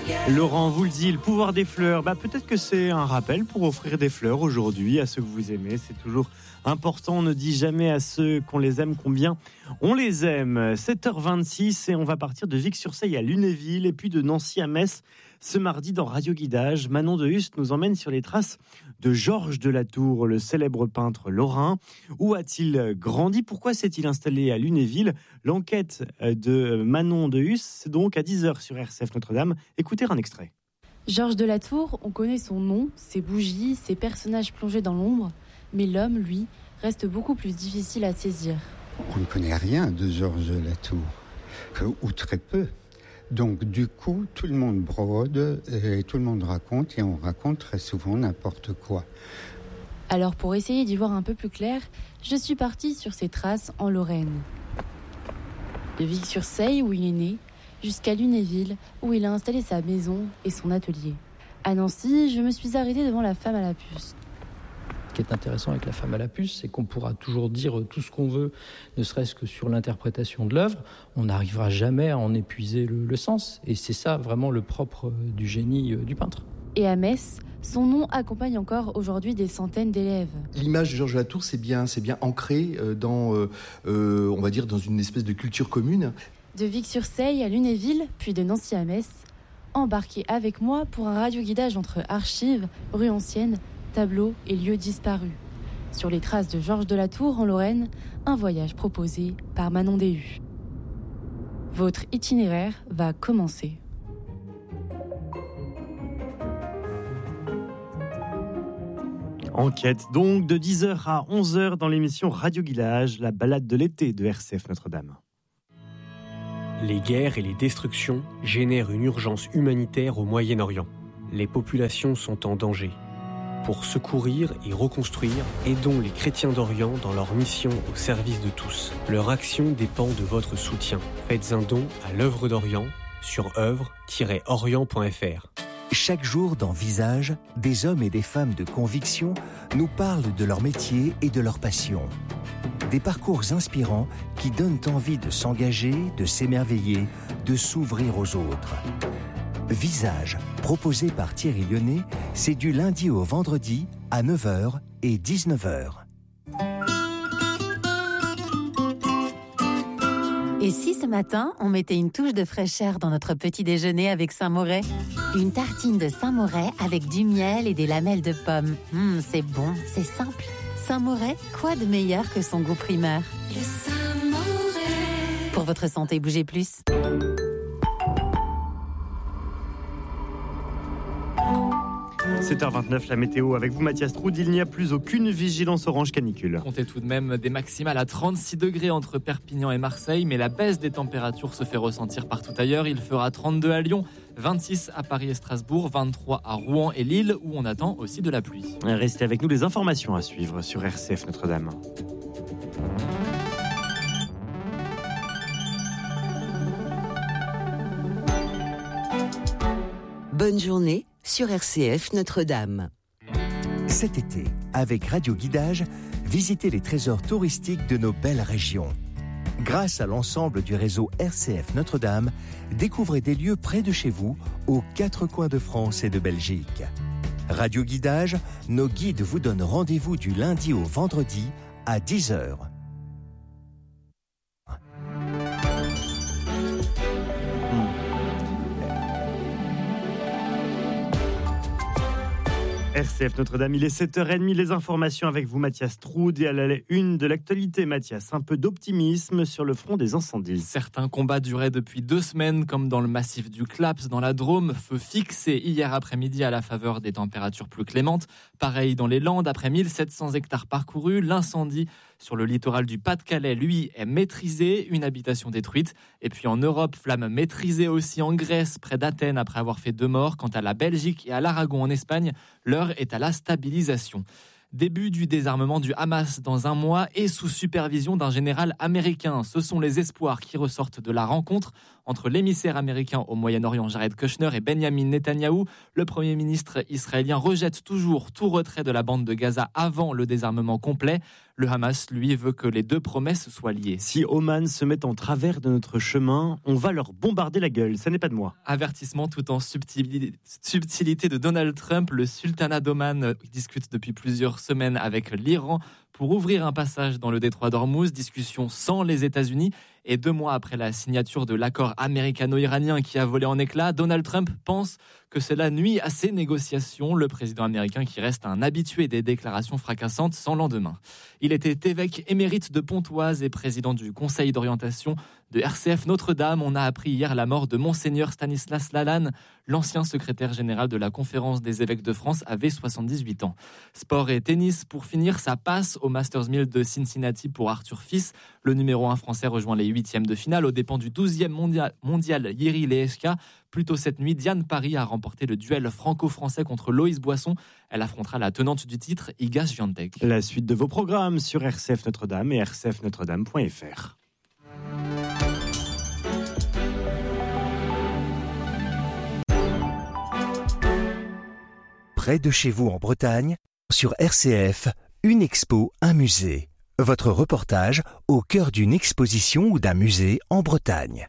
Laurent vous le dit, le pouvoir des fleurs, peut-être que c'est un rappel pour offrir des fleurs aujourd'hui à ceux que vous aimez. C'est toujours important, on ne dit jamais à ceux qu'on les aime combien on les aime. 7h26 et on va partir de Vic-sur-Seille à Lunéville et puis de Nancy à Metz. Ce mardi dans Radio Guidage, Manon de Hust nous emmène sur les traces de Georges de la Tour, le célèbre peintre lorrain. Où a-t-il grandi ? Pourquoi s'est-il installé à Lunéville ? L'enquête de Manon de Hust, c'est donc à 10h sur RCF Notre-Dame. Écoutez un extrait. Georges de la Tour, on connaît son nom, ses bougies, ses personnages plongés dans l'ombre. Mais l'homme, lui, reste beaucoup plus difficile à saisir. On ne connaît rien de Georges de la Tour, ou très peu. Donc du coup, tout le monde brode et tout le monde raconte, et on raconte très souvent n'importe quoi. Alors pour essayer d'y voir un peu plus clair, je suis partie sur ses traces en Lorraine. De Vic-sur-Seille, où il est né, jusqu'à Lunéville, où il a installé sa maison et son atelier. À Nancy, je me suis arrêtée devant la femme à la puce. Ce qui est intéressant avec la femme à la puce, c'est qu'on pourra toujours dire tout ce qu'on veut, ne serait-ce que sur l'interprétation de l'œuvre. On n'arrivera jamais à en épuiser le sens. Et c'est ça vraiment le propre du génie du peintre. Et à Metz, son nom accompagne encore aujourd'hui des centaines d'élèves. L'image de Georges de la Tour, c'est bien ancré dans, on va dire, dans une espèce de culture commune. De Vic-sur-Seille à Lunéville, puis de Nancy à Metz, embarquez avec moi pour un radio-guidage entre archives, rues anciennes, tableaux et lieux disparus. Sur les traces de Georges de la Tour en Lorraine, un voyage proposé par Manon Déhu. Votre itinéraire va commencer. Enquête donc de 10h à 11h dans l'émission Radio Guidage, la balade de l'été de RCF Notre-Dame. Les guerres et les destructions génèrent une urgence humanitaire au Moyen-Orient. Les populations sont en danger. Pour secourir et reconstruire, aidons les chrétiens d'Orient dans leur mission au service de tous. Leur action dépend de votre soutien. Faites un don à l'œuvre d'Orient sur œuvre-orient.fr. Chaque jour dans Visage, des hommes et des femmes de conviction nous parlent de leur métier et de leur passion. Des parcours inspirants qui donnent envie de s'engager, de s'émerveiller, de s'ouvrir aux autres. Visage, proposé par Thierry Lyonnais, c'est du lundi au vendredi à 9h et 19h. Et si ce matin, on mettait une touche de fraîcheur dans notre petit déjeuner avec Saint-Moret ? Une tartine de Saint-Moret avec du miel et des lamelles de pommes. C'est bon, c'est simple. Saint-Moret, quoi de meilleur que son goût primeur ? Le Saint-Moret. Pour votre santé, bougez plus. – 7h29, la météo avec vous Mathias Troud. Il n'y a plus aucune vigilance orange canicule. Comptez tout de même des maximales à 36 degrés entre Perpignan et Marseille, mais la baisse des températures se fait ressentir partout ailleurs. Il fera 32 à Lyon, 26 à Paris et Strasbourg, 23 à Rouen et Lille, où on attend aussi de la pluie. Restez avec nous, les informations à suivre sur RCF Notre-Dame. Bonne journée sur RCF Notre-Dame. Cet été, avec Radio Guidage, visitez les trésors touristiques de nos belles régions. Grâce à l'ensemble du réseau RCF Notre-Dame, découvrez des lieux près de chez vous, aux 4 coins de France et de Belgique. Radio Guidage, nos guides vous donnent rendez-vous du lundi au vendredi à 10h. RCF Notre-Dame, il est 7h30, les informations avec vous Mathias Troud et à la une de l'actualité. Mathias, un peu d'optimisme sur le front des incendies. Certains combats duraient depuis 2 semaines, comme dans le massif du Claps, dans la Drôme, feu fixé hier après-midi à la faveur des températures plus clémentes. Pareil dans les Landes, après 1700 hectares parcourus, l'incendie sur le littoral du Pas-de-Calais, lui, est maîtrisé, une habitation détruite. Et puis en Europe, flamme maîtrisée aussi en Grèce, près d'Athènes, après avoir fait 2 morts. Quant à la Belgique et à l'Aragon en Espagne, l'heure est à la stabilisation. Début du désarmement du Hamas dans un mois et sous supervision d'un général américain. Ce sont les espoirs qui ressortent de la rencontre Entre l'émissaire américain au Moyen-Orient Jared Kushner et Benjamin Netanyahou, le Premier ministre israélien rejette toujours tout retrait de la bande de Gaza avant le désarmement complet. Le Hamas, lui, veut que les deux promesses soient liées. Si Oman se met en travers de notre chemin, on va leur bombarder la gueule, ça n'est pas de moi. Avertissement tout en subtilité de Donald Trump. Le sultanat d'Oman discute depuis plusieurs semaines avec l'Iran pour ouvrir un passage dans le détroit d'Ormuz. Discussion sans les États-Unis. Et 2 mois après la signature de l'accord américano-iranien qui a volé en éclats, Donald Trump pense que cela nuit à ses négociations. Le président américain qui reste un habitué des déclarations fracassantes sans lendemain. Il était évêque émérite de Pontoise et président du conseil d'orientation de RCF Notre-Dame. On a appris hier la mort de Monseigneur Stanislas Lalanne, l'ancien secrétaire général de la Conférence des évêques de France, avait 78 ans. Sport et tennis, pour finir, ça passe au Masters 1000 de Cincinnati pour Arthur Fils. Le numéro 1 français rejoint les 8e de finale aux dépens du 12e mondial Jiří Lehečka. Plus tôt cette nuit, Diane Parry a remporté le duel franco-français contre Loïse Boisson. Elle affrontera la tenante du titre, Iga Swiatek. La suite de vos programmes sur RCF Notre-Dame et rcfnotredame.fr. Près de chez vous en Bretagne, sur RCF, une expo, un musée. Votre reportage au cœur d'une exposition ou d'un musée en Bretagne.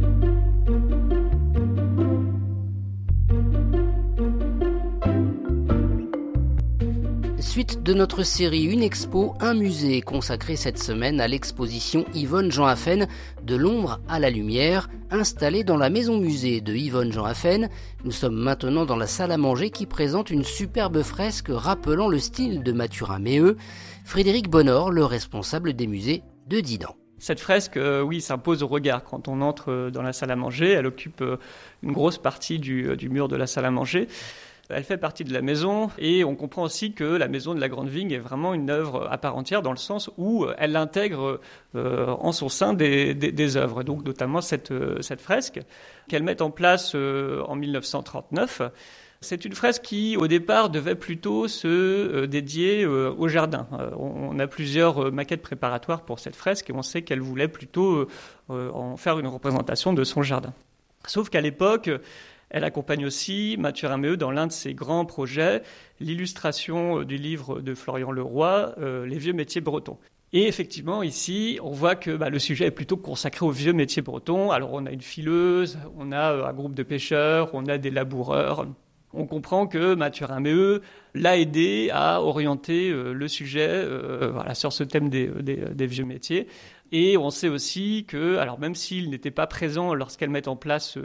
Suite de notre série Une expo, un musée consacré cette semaine à l'exposition Yvonne Jean Affen de l'ombre à la lumière, installée dans la maison musée de Yvonne Jean Affen. Nous sommes maintenant dans la salle à manger qui présente une superbe fresque rappelant le style de Mathurin Méheux. Frédéric Bonnor, le responsable des musées de Dinan. Cette fresque, oui, s'impose au regard quand on entre dans la salle à manger. Elle occupe une grosse partie du mur de la salle à manger. Elle fait partie de la maison et on comprend aussi que la maison de la Grande Vigne est vraiment une œuvre à part entière dans le sens où elle intègre en son sein des œuvres, donc notamment cette fresque qu'elle met en place en 1939. C'est une fresque qui, au départ, devait plutôt se dédier au jardin. On a plusieurs maquettes préparatoires pour cette fresque et on sait qu'elle voulait plutôt en faire une représentation de son jardin. Sauf qu'à l'époque, elle accompagne aussi Mathurin Méheux dans l'un de ses grands projets, l'illustration du livre de Florian Leroy, Les vieux métiers bretons. Et effectivement, ici, on voit que le sujet est plutôt consacré aux vieux métiers bretons. Alors, on a une fileuse, on a un groupe de pêcheurs, on a des laboureurs. On comprend que Mathurin Méheux l'a aidé à orienter le sujet sur ce thème des vieux métiers. Et on sait aussi que, alors même s'il n'était pas présent lorsqu'elle met en place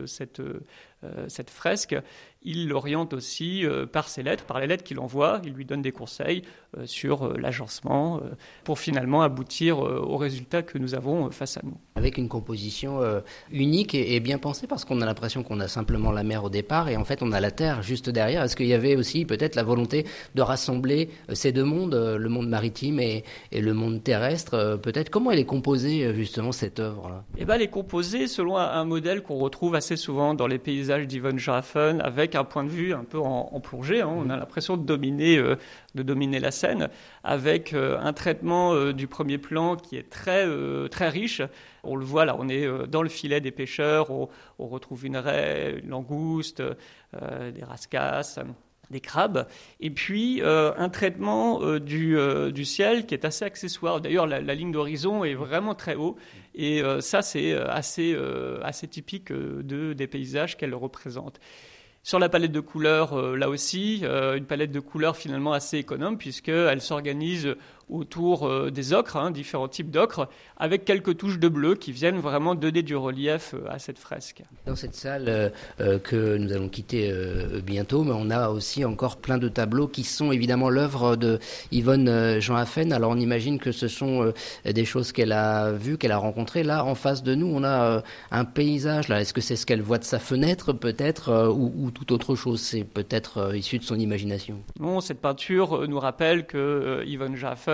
cette fresque, il l'oriente aussi par ses lettres, par les lettres qu'il envoie. Il lui donne des conseils sur l'agencement pour finalement aboutir au résultat que nous avons face à nous. Avec une composition unique et bien pensée, parce qu'on a l'impression qu'on a simplement la mer au départ et en fait on a la terre juste derrière. Est-ce qu'il y avait aussi peut-être la volonté de rassembler ces deux mondes, le monde maritime et le monde terrestre peut-être? Comment elle est composée justement cette œuvre-là? Elle est composée selon un modèle qu'on retrouve assez souvent dans les paysages d'Yvonne Jean Affen, avec un point de vue un peu en plongée. On a l'impression de dominer la scène, avec un traitement du premier plan qui est très, très riche. On le voit là, on est dans le filet des pêcheurs, on retrouve une raie, une langouste, des rascasses, des crabes, et puis un traitement du ciel qui est assez accessoire. D'ailleurs, la ligne d'horizon est vraiment très haut, et ça, c'est assez typique des paysages qu'elle représente. Sur la palette de couleurs, là aussi, une palette de couleurs finalement assez économe, puisqu'elle s'organise autour des ocres, différents types d'ocres, avec quelques touches de bleu qui viennent vraiment donner du relief à cette fresque. Dans cette salle que nous allons quitter bientôt, mais on a aussi encore plein de tableaux qui sont évidemment l'œuvre de Yvonne Jean Affen. Alors on imagine que ce sont des choses qu'elle a vues, qu'elle a rencontrées. Là, en face de nous, on a un paysage. Là, est-ce que c'est ce qu'elle voit de sa fenêtre, peut-être, ou tout autre chose? C'est peut-être issu de son imagination. Non, cette peinture nous rappelle que Yvonne Jean Affen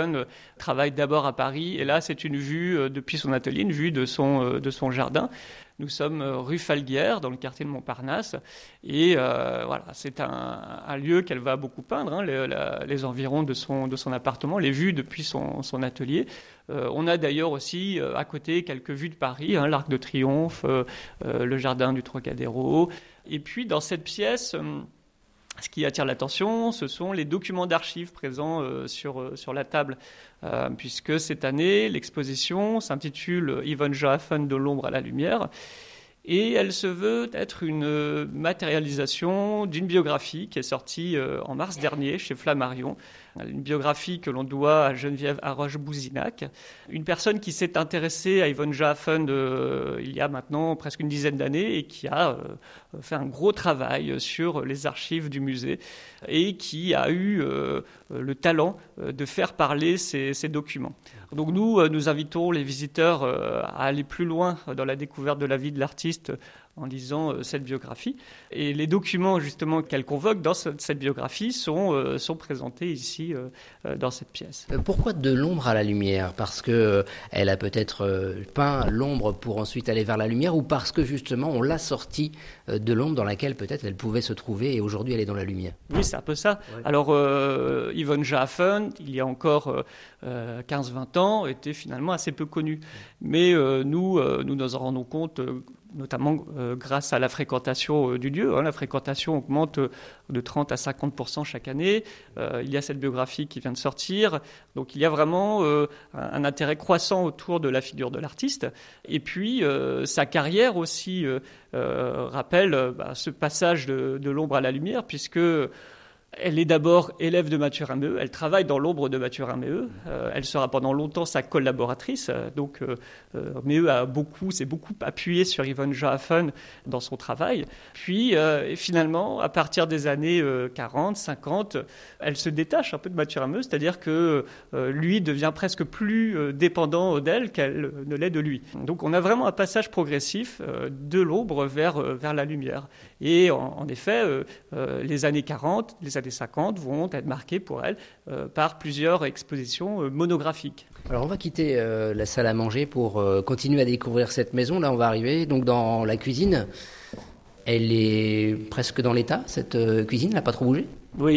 Hafen travaille d'abord à Paris, et là c'est une vue depuis son atelier, une vue de son jardin. Nous sommes rue Falguière, dans le quartier de Montparnasse, et voilà, c'est un lieu qu'elle va beaucoup peindre, les environs de son appartement, les vues depuis son atelier. On a d'ailleurs aussi à côté quelques vues de Paris, l'Arc de Triomphe, le jardin du Trocadéro. Et puis dans cette pièce, ce qui attire l'attention, ce sont les documents d'archives présents sur la table, puisque cette année, l'exposition s'intitule Yvonne Jean Hafen de l'ombre à la lumière, et elle se veut être une matérialisation d'une biographie qui est sortie en mars dernier chez Flammarion, une biographie que l'on doit à Geneviève Haroche-Bouzinac, une personne qui s'est intéressée à Yvonne Jean Hafen il y a maintenant presque une dizaine d'années et qui a fait un gros travail sur les archives du musée et qui a eu le talent de faire parler ces documents. Donc nous invitons les visiteurs à aller plus loin dans la découverte de la vie de l'artiste en lisant cette biographie. Et les documents justement qu'elle convoque dans cette biographie sont présentés ici dans cette pièce. Pourquoi de l'ombre à la lumière ? Parce qu'elle a peut-être peint l'ombre pour ensuite aller vers la lumière, ou parce que justement on l'a sortie de l'ombre dans laquelle peut-être elle pouvait se trouver et aujourd'hui elle est dans la lumière ? Oui, c'est un peu ça. Ouais. Alors Yvonne Jean Hafen, il y a encore 15-20 ans, était finalement assez peu connue. Mais nous en rendons compte notamment grâce à la fréquentation du lieu. La fréquentation augmente de 30 à 50% chaque année. Il y a cette biographie qui vient de sortir. Donc il y a vraiment un intérêt croissant autour de la figure de l'artiste. Et puis sa carrière aussi rappelle ce passage de l'ombre à la lumière, puisque elle est d'abord élève de Mathurin Méheut, elle travaille dans l'ombre de Mathurin Méheut, elle sera pendant longtemps sa collaboratrice, donc Méheut s'est beaucoup appuyé sur Yvonne Jean Hafen dans son travail. Puis finalement, à partir des années 40, 50, elle se détache un peu de Mathurin Méheut, c'est-à-dire que lui devient presque plus dépendant d'elle qu'elle ne l'est de lui. Donc on a vraiment un passage progressif de l'ombre vers la lumière. Et en effet, les années 40, les années 50 vont être marquées pour elle par plusieurs expositions monographiques. Alors on va quitter la salle à manger pour continuer à découvrir cette maison. Là on va arriver donc dans la cuisine. Elle est presque dans l'état, cette cuisine, elle n'a pas trop bougé ? Oui,